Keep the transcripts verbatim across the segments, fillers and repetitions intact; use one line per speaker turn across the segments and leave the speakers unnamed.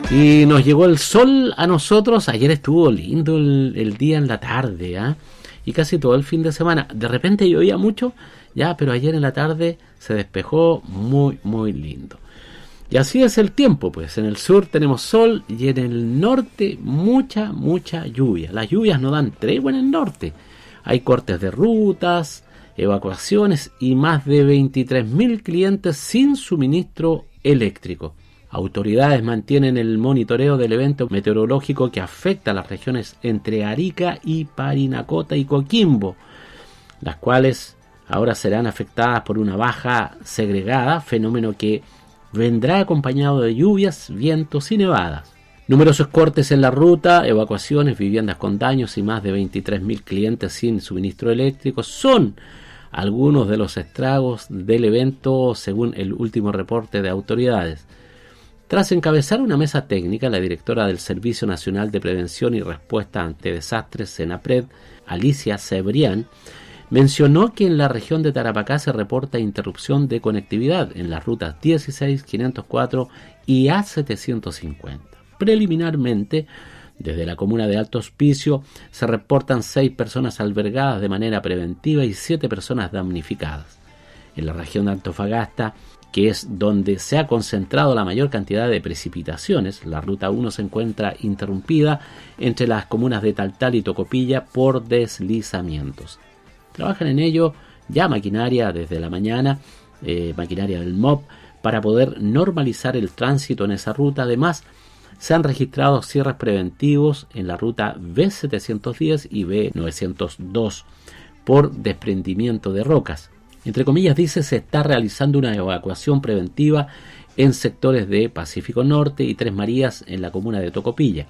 Y nos llegó el sol a nosotros. Ayer estuvo lindo el, el día en la tarde, ¿eh? Y casi todo el fin de semana. De repente llovía mucho, ya, pero ayer en la tarde se despejó muy, muy lindo. Y así es el tiempo, pues. En el sur tenemos sol y en el norte mucha, mucha lluvia. Las lluvias no dan tregua en el norte. Hay cortes de rutas, evacuaciones y más de veintitrés mil clientes sin suministro eléctrico. Autoridades mantienen el monitoreo del evento meteorológico que afecta a las regiones entre Arica y Parinacota y Coquimbo, las cuales ahora serán afectadas por una baja segregada, fenómeno que vendrá acompañado de lluvias, vientos y nevadas. Numerosos cortes en la ruta, evacuaciones, viviendas con daños y más de veintitrés mil clientes sin suministro eléctrico son algunos de los estragos del evento según el último reporte de autoridades. Tras encabezar una mesa técnica, la directora del Servicio Nacional de Prevención y Respuesta ante Desastres, SENAPRED, Alicia Cebrián, mencionó que en la región de Tarapacá se reporta interrupción de conectividad en las rutas dieciséis, quinientos cuatro y A setecientos cincuenta. Preliminarmente, desde la comuna de Alto Hospicio se reportan seis personas albergadas de manera preventiva y siete personas damnificadas. En la región de Antofagasta, que es donde se ha concentrado la mayor cantidad de precipitaciones, la ruta uno se encuentra interrumpida entre las comunas de Taltal y Tocopilla por deslizamientos. Trabajan en ello ya maquinaria desde la mañana, eh, maquinaria del M O P, para poder normalizar el tránsito en esa ruta. Además, se han registrado cierres preventivos en la ruta B setecientos diez y B novecientos dos por desprendimiento de rocas. Entre comillas dice, se está realizando una evacuación preventiva en sectores de Pacífico Norte y Tres Marías en la comuna de Tocopilla,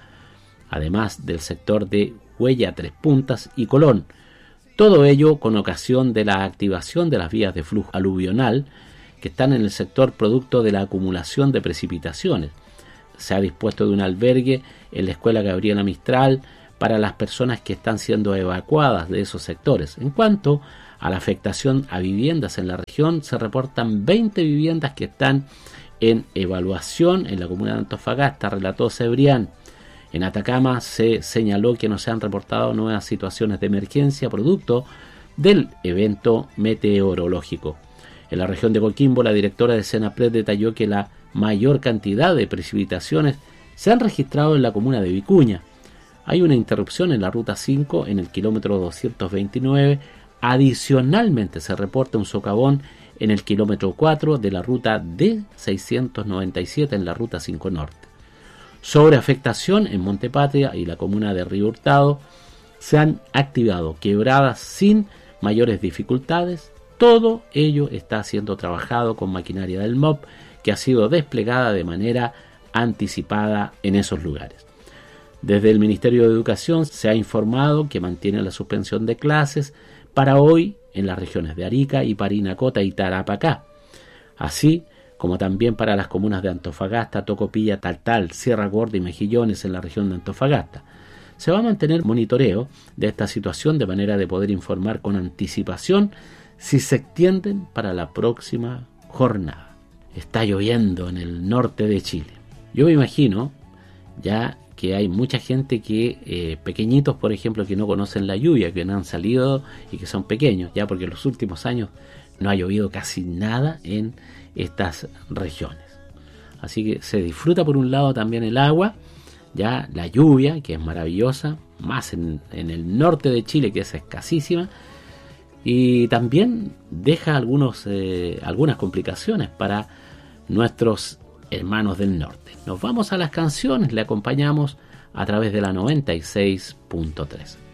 además del sector de Huella Tres Puntas y Colón. Todo ello con ocasión de la activación de las vías de flujo aluvional que están en el sector producto de la acumulación de precipitaciones. Se ha dispuesto de un albergue en la Escuela Gabriela Mistral para las personas que están siendo evacuadas de esos sectores. En cuanto a la afectación a viviendas en la región, se reportan veinte viviendas que están en evaluación en la comuna de Antofagasta, relató Cebrián. En Atacama se señaló que no se han reportado nuevas situaciones de emergencia producto del evento meteorológico. En la región de Coquimbo, la directora de SENAPRED detalló que la mayor cantidad de precipitaciones se han registrado en la comuna de Vicuña. Hay una interrupción en la ruta cinco en el kilómetro doscientos veintinueve. Adicionalmente se reporta un socavón en el kilómetro cuatro de la ruta D seiscientos noventa y siete en la ruta cinco Norte. Sobre afectación en Montepatria y la comuna de Río Hurtado se han activado quebradas sin mayores dificultades. Todo ello está siendo trabajado con maquinaria del M O P que ha sido desplegada de manera anticipada en esos lugares. Desde el Ministerio de Educación se ha informado que mantiene la suspensión de clases para hoy en las regiones de Arica y Parinacota y Tarapacá, así como también para las comunas de Antofagasta, Tocopilla, Taltal, Sierra Gorda y Mejillones en la región de Antofagasta. Se va a mantener monitoreo de esta situación de manera de poder informar con anticipación si se extienden para la próxima jornada. Está lloviendo en el norte de Chile. Yo me imagino ya que hay mucha gente que, eh, pequeñitos por ejemplo, que no conocen la lluvia, que no han salido y que son pequeños, ya porque en los últimos años no ha llovido casi nada en estas regiones. Así que se disfruta por un lado también el agua, ya la lluvia, que es maravillosa, más en, en el norte de Chile, que es escasísima, y también deja algunos, eh, algunas complicaciones para nuestros hermanos del norte. Nos vamos a las canciones, le acompañamos a través de la noventa y seis punto tres.